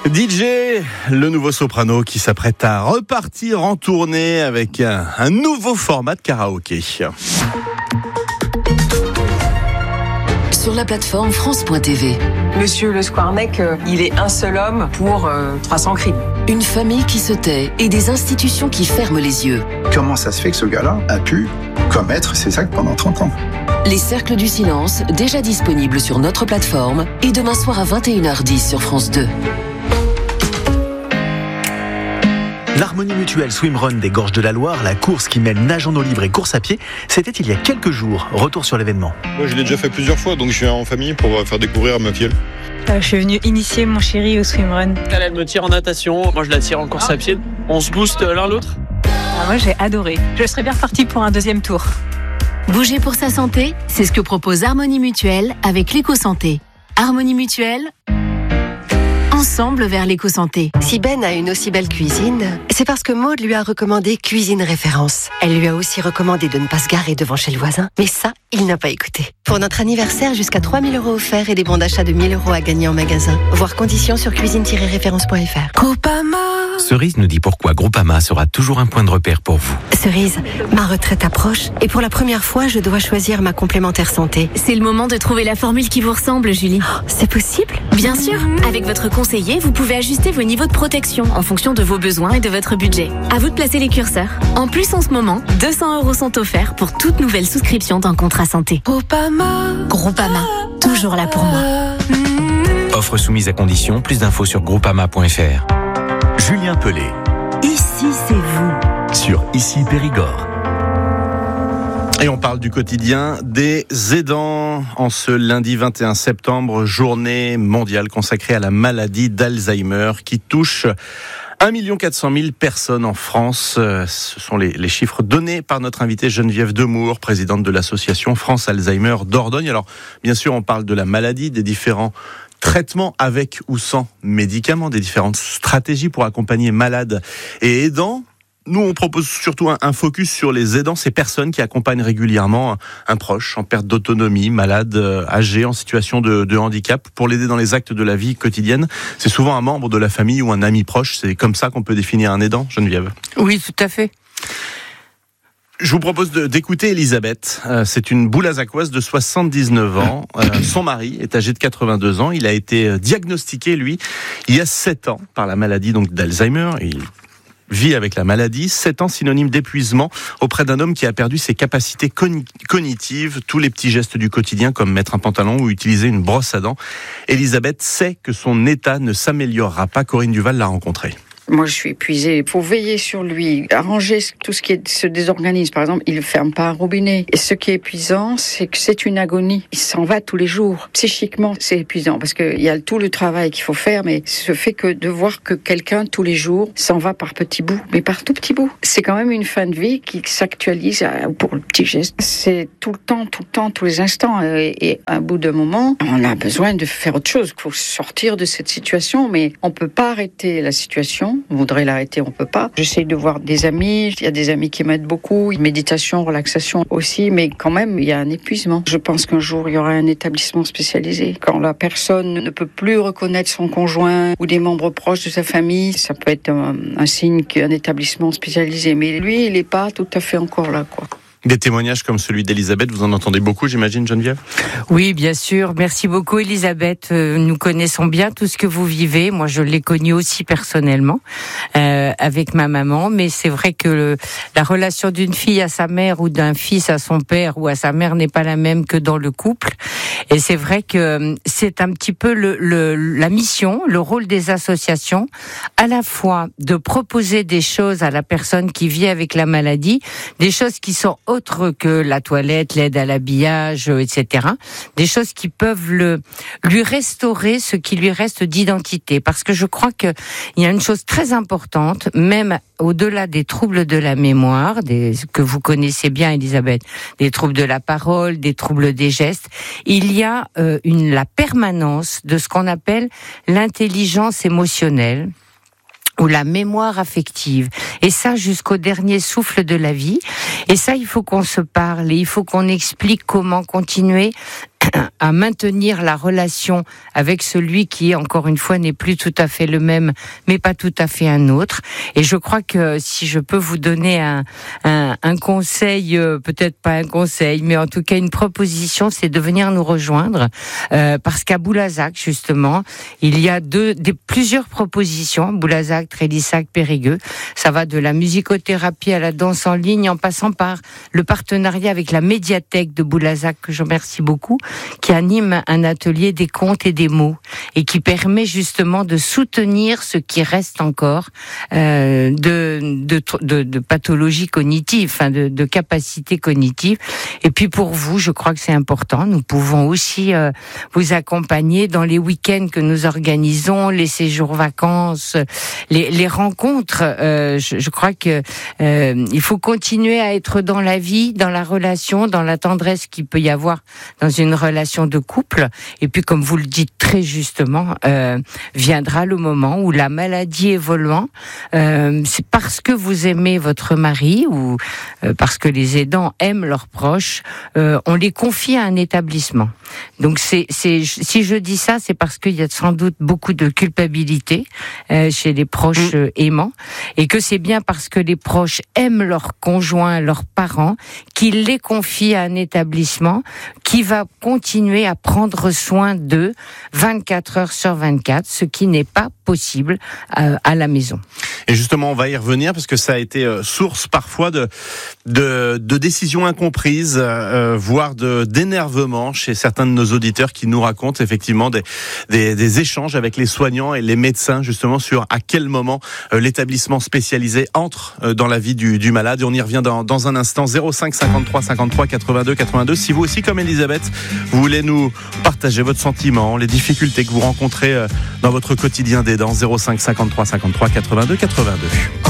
DJ, le nouveau soprano qui s'apprête à repartir en tournée avec un nouveau format de karaoké. Sur la plateforme France.tv. Monsieur Le Squarneck, il est un seul homme pour 300 crimes. Une famille qui se tait et des institutions qui ferment les yeux. Comment ça se fait que ce gars-là a pu commettre ces actes pendant 30 ans ? Les Cercles du Silence, déjà disponibles sur notre plateforme, et demain soir à 21h10 sur France 2. L'Harmonie Mutuelle Swimrun des Gorges de la Loire, la course qui mêle nage en eau libre et course à pied, c'était il y a quelques jours. Retour sur l'événement. Moi, je l'ai déjà fait plusieurs fois, donc je suis en famille pour faire découvrir à ma fille. Je suis venue initier mon chéri au swimrun. Elle me tire en natation, moi je la tire en course à pied. On se booste l'un l'autre. Moi j'ai adoré. Je serais bien repartie pour un deuxième tour. Bouger pour sa santé, c'est ce que propose Harmonie Mutuelle avec l'éco-santé. Harmonie Mutuelle, ensemble vers l'éco-santé. Si Ben a une aussi belle cuisine, c'est parce que Maud lui a recommandé Cuisine Référence. Elle lui a aussi recommandé de ne pas se garer devant chez le voisin. Mais ça, il n'a pas écouté. Pour notre anniversaire, jusqu'à 3 000 € offerts et des bons d'achat de 1 000 € à gagner en magasin. Voir conditions sur cuisine-référence.fr. Groupama. Cerise nous dit pourquoi Groupama sera toujours un point de repère pour vous. Cerise, ma retraite approche et pour la première fois, je dois choisir ma complémentaire santé. C'est le moment de trouver la formule qui vous ressemble, Julie. Oh, c'est possible ? Bien sûr. Avec votre conseiller, vous pouvez ajuster vos niveaux de protection en fonction de vos besoins et de votre budget. À vous de placer les curseurs. En plus, en ce moment, 200 € sont offerts pour toute nouvelle souscription d'un contrat santé. Groupama, toujours là pour moi. Offre soumise à condition, plus d'infos sur groupama.fr. Julien Pellet. Ici, c'est vous. Sur Ici Périgord. Et on parle du quotidien des aidants en ce lundi 21 septembre, journée mondiale consacrée à la maladie d'Alzheimer qui touche 1 400 000 personnes en France. Ce sont les chiffres donnés par notre invitée Geneviève Demour, présidente de l'association France Alzheimer Dordogne. Alors, bien sûr, on parle de la maladie, des différents traitements avec ou sans médicaments, des différentes stratégies pour accompagner malades et aidants. Nous, on propose surtout un focus sur les aidants, ces personnes qui accompagnent régulièrement un proche en perte d'autonomie, malade, âgé, en situation de handicap, pour l'aider dans les actes de la vie quotidienne. C'est souvent un membre de la famille ou un ami proche. C'est comme ça qu'on peut définir un aidant, Geneviève. Oui, tout à fait. Je vous propose d'écouter Elisabeth. C'est une boulazacoise de 79 ans. Son mari est âgé de 82 ans. Il a été diagnostiqué, lui, il y a 7 ans par la maladie donc d'Alzheimer. Il vit avec la maladie, 7 ans synonyme d'épuisement auprès d'un homme qui a perdu ses capacités cognitives, tous les petits gestes du quotidien comme mettre un pantalon ou utiliser une brosse à dents. Elisabeth sait que son état ne s'améliorera pas. Corinne Duval l'a rencontré. Moi, je suis épuisée. Il faut veiller sur lui, arranger tout ce qui se désorganise. Par exemple, il ne ferme pas un robinet. Et ce qui est épuisant, c'est que c'est une agonie. Il s'en va tous les jours. Psychiquement, c'est épuisant parce qu'il y a tout le travail qu'il faut faire, mais ce fait que de voir que quelqu'un, tous les jours, s'en va par petits bouts, mais par tout petits bouts. C'est quand même une fin de vie qui s'actualise pour le petit geste. C'est tout le temps, tous les instants. Et à un bout d'un moment, on a besoin de faire autre chose. Il faut sortir de cette situation, mais on ne peut pas arrêter la situation. On voudrait l'arrêter, on peut pas. J'essaie de voir des amis. Il y a des amis qui m'aident beaucoup. Méditation, relaxation aussi. Mais quand même, il y a un épuisement. Je pense qu'un jour, il y aura un établissement spécialisé. Quand la personne ne peut plus reconnaître son conjoint ou des membres proches de sa famille, ça peut être un signe qu'un établissement spécialisé. Mais lui, il n'est pas tout à fait encore là, quoi. Des témoignages comme celui d'Elisabeth, vous en entendez beaucoup, j'imagine, Geneviève ? Oui, bien sûr. Merci beaucoup, Elisabeth. Nous connaissons bien tout ce que vous vivez. Moi, je l'ai connu aussi personnellement avec ma maman. Mais c'est vrai que la relation d'une fille à sa mère ou d'un fils à son père ou à sa mère n'est pas la même que dans le couple. Et c'est vrai que c'est un petit peu la mission, le rôle des associations, à la fois de proposer des choses à la personne qui vit avec la maladie, des choses qui sont autre que la toilette, l'aide à l'habillage, etc. Des choses qui peuvent lui restaurer ce qui lui reste d'identité. Parce que je crois qu'il y a une chose très importante, même au-delà des troubles de la mémoire, que vous connaissez bien, Elisabeth, des troubles de la parole, des troubles des gestes, il y a la permanence de ce qu'on appelle l'intelligence émotionnelle, ou la mémoire affective. Et ça, jusqu'au dernier souffle de la vie. Et ça, il faut qu'on se parle et il faut qu'on explique comment continuer à maintenir la relation avec celui qui, encore une fois, n'est plus tout à fait le même, mais pas tout à fait un autre. Et je crois que si je peux vous donner un conseil, peut-être pas un conseil, mais en tout cas une proposition, c'est de venir nous rejoindre, parce qu'à Boulazac, justement, il y a plusieurs propositions, Boulazac, Trélissac, Périgueux. Ça va de la musicothérapie à la danse en ligne, en passant par le partenariat avec la médiathèque de Boulazac, que je remercie beaucoup, qui anime un atelier des contes et des mots et qui permet justement de soutenir ce qui reste encore de pathologie cognitive, enfin de capacité cognitive. Et puis pour vous, je crois que c'est important. Nous pouvons aussi vous accompagner dans les week-ends que nous organisons, les séjours vacances, les rencontres. Je crois que il faut continuer à être dans la vie, dans la relation, dans la tendresse qu'il peut y avoir dans une relation de couple. Et puis, comme vous le dites très justement, viendra le moment où la maladie évoluant, c'est parce que vous aimez votre mari ou parce que les aidants aiment leurs proches, on les confie à un établissement. Donc, si je dis ça, c'est parce qu'il y a sans doute beaucoup de culpabilité chez les proches aimants, et que c'est bien parce que les proches aiment leurs conjoints, leurs parents, qu'ils les confient à un établissement qui va continuer à prendre soin d'eux 24 heures sur 24, ce qui n'est pas possible à la maison. Et justement, on va y revenir parce que ça a été source parfois de décisions incomprises, voire d'énervement chez certains de nos auditeurs qui nous racontent effectivement des échanges avec les soignants et les médecins justement sur à quel moment l'établissement spécialisé entre dans la vie du malade. Et on y revient dans un instant. 05 53 53 82 82. Si vous aussi, comme Elisabeth, vous voulez nous partager votre sentiment, les difficultés que vous rencontrez dans votre quotidien d'aidant, 05 53 53 82 82.